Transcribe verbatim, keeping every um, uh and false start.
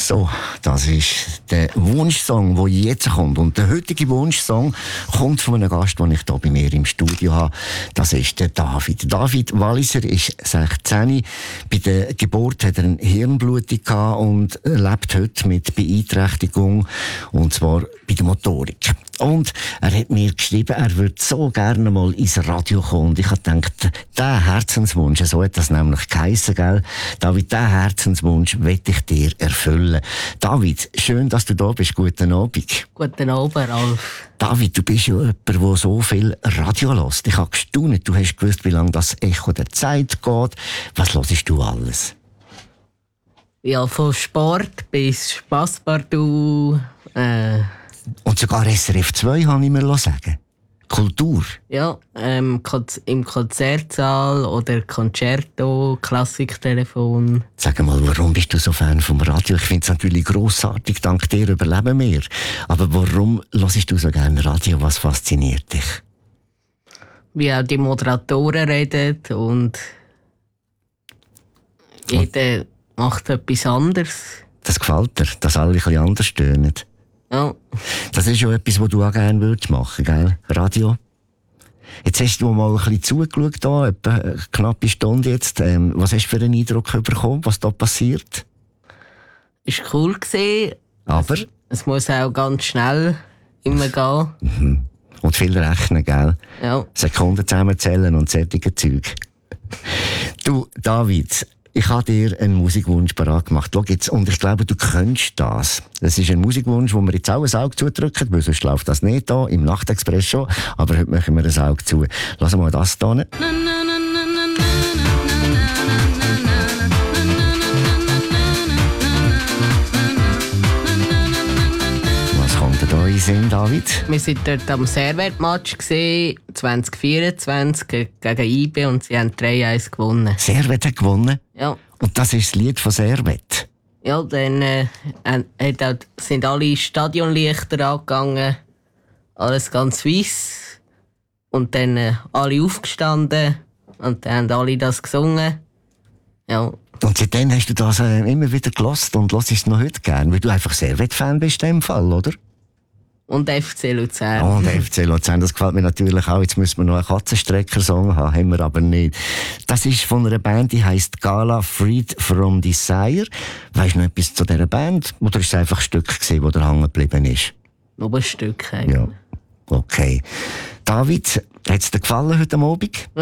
So, das ist der Wunschsong, der jetzt kommt. Und der heutige Wunschsong kommt von einem Gast, den ich hier bei mir im Studio habe. Das ist der David. David Walliser ist sechzehn. Bei der Geburt hat er eine Hirnblutung gehabt und lebt heute mit Beeinträchtigung. Und zwar bei der Motorik. Und er hat mir geschrieben, er würde so gerne mal ins Radio kommen. Und ich habe gedacht, diesen Herzenswunsch, so hat das nämlich geheissen, gell? David, diesen Herzenswunsch will ich dir erfüllen. David, schön, dass du da bist. Guten Abend. Guten Abend, Ralf. David, du bist ja jemand, der so viel Radio hört. Ich habe gestaunt, du hast gewusst, wie lange das Echo der Zeit geht. Was hörst du alles? Ja, von Sport bis Spasspartout. Äh, Und sogar S R F zwei, habe ich mir sagen. Kultur. Ja, ähm, im Konzertsaal oder Concerto, Klassiktelefon. Sag mal, warum bist du so Fan vom Radio? Ich finde es natürlich grossartig, dank dir überleben wir. Aber warum hörst du so gerne Radio? Was fasziniert dich? Wie auch die Moderatoren reden und jeder und macht etwas anderes. Das gefällt dir, dass alle ein bisschen anders tönen. Ja. Das ist ja etwas, was du auch gerne würdest machen, gell? Radio. Jetzt hast du mal ein bisschen zugeschaut, da, etwa eine knappe Stunde jetzt. Ähm, was hast du für einen Eindruck bekommen, was da passiert? Ist cool gewesen. Aber? Es, es muss auch ganz schnell immer gehen. Mhm. Und viel rechnen, gell? Ja. Sekunden zusammenzählen und solche Zeug. Du, David, ich habe dir einen Musikwunsch parat gemacht. Schau jetzt, und ich glaube, du könntest das. Das ist ein Musikwunsch, wo wir jetzt auch ein Auge zudrücken, weil sonst läuft das nicht da, im Nachtexpress schon. Aber heute machen wir ein Auge zu. Lass mal das hier. Was kommt denn da in den Sinn, David? Wir waren dort am Servet-Match zwanzig vierundzwanzig gegen I B und sie haben drei eins gewonnen. Servet hat gewonnen? Ja. Und das ist das Lied von Servet? Ja, dann äh, hat auch, sind alle Stadionlichter angegangen. Alles ganz weiss. Und dann äh, alle aufgestanden. Und dann haben alle das gesungen. Ja. Und seitdem hast du das äh, immer wieder gehört und hörst es noch heute gern, weil du einfach Servet-Fan bist in dem Fall, oder? Und F C Luzern. Oh, und F C Luzern, das gefällt mir natürlich auch. Jetzt müssen wir noch einen Katzenstrecker-Song haben, haben wir aber nicht. Das ist von einer Band, die heisst Gala Freed from Desire. Weisst du noch etwas zu dieser Band? Oder ist es einfach ein Stück gewesen, das da hängen geblieben ist? Nur ein Stück eigentlich. Ja, okay. David, hat es dir gefallen heute Abend?